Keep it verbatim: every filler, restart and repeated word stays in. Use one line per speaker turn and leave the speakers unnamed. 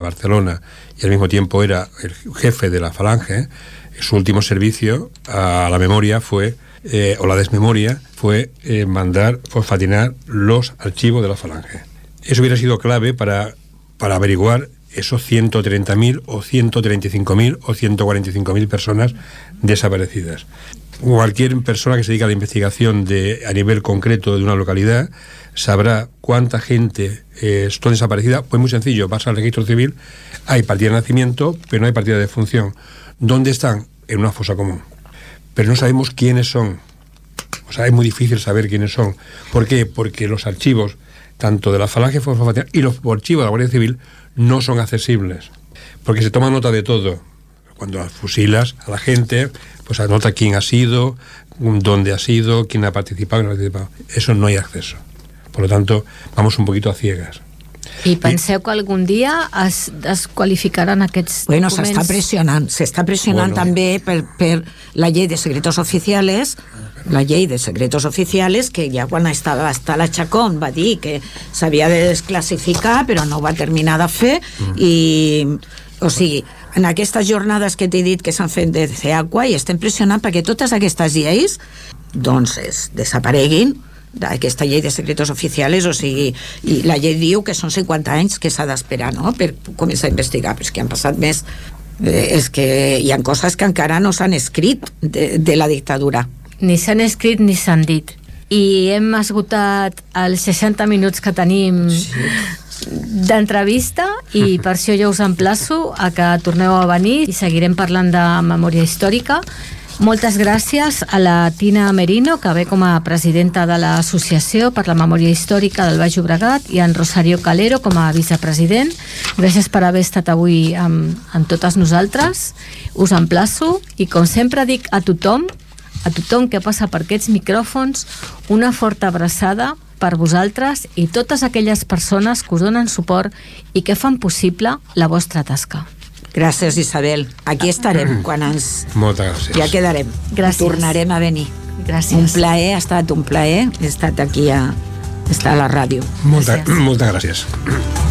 Barcelona y al mismo tiempo era el jefe de la Falange, su último servicio a la memoria fue, eh, o la desmemoria, fue eh, mandar fosfatinar los archivos de la Falange. Eso hubiera sido clave para, para averiguar esos ciento treinta mil o ciento treinta y cinco mil o ciento cuarenta y cinco mil personas desaparecidas. Cualquier persona que se dedica a la investigación de, a nivel concreto de una localidad sabrá cuánta gente eh, está desaparecida. Pues muy sencillo, vas al registro civil, hay partida de nacimiento, pero no hay partida de defunción. ¿Dónde están? En una fosa común. Pero no sabemos quiénes son. O sea, es muy difícil saber quiénes son. ¿Por qué? Porque los archivos, tanto de la Falange Fosfatina y los archivos de la Guardia Civil, no son accesibles. Porque se toma nota de todo. Cuando fusilas a la gente, pues anota quién ha sido, dónde ha sido, quién ha participado, quién no ha participado. Eso no hay acceso. Por lo tanto, vamos un poquito a ciegas.
I penseu que algun dia es, es qualificaran aquests
bueno,
documents?
S'està pressionant, s'està pressionant bueno. també per, per la llei de secretos oficiales, la llei de secretos oficiales, que ja quan estava hasta la Chacón va dir que s'havia de desclassificar, però no ho va terminar de fer, mm. i, o sigui, en aquestes jornades que t'he dit que s'han fet de C E A C U A, i estem pressionant perquè totes aquestes lleis doncs es desapareguin d'aquesta llei de secretos oficiales, o sigui, i la llei diu que són cinquanta anys que s'ha d'esperar, no?, per començar a investigar, però és que han passat més, eh, és que hi ha coses que encara no s'han escrit de, de la dictadura.
Ni s'han escrit ni s'han dit. I hem esgotat els seixanta minuts que tenim sí. d'entrevista, i per això jo us emplaço a que torneu a venir i seguirem parlant de memòria històrica. Moltes gràcies a la Tina Merino, que ve com a presidenta de l'Associació per la Memòria Històrica del Baix Llobregat, i en Rosario Calero com a vicepresident. Gràcies per haver estat avui amb, amb totes nosaltres. Us emplaço, i com sempre dic a tothom, a tothom que passa per aquests micròfons, una forta abraçada per vosaltres i totes aquelles persones que us donen suport i que fan possible la vostra tasca.
Gràcies, Isabel. Aquí estarem quan ens...
Moltes gràcies.
Ja quedarem.
Gràcies.
Tornarem a venir.
Gràcies.
Un plaer, ha estat un plaer. He estat aquí a, estar a la ràdio.
Molta, moltes gràcies.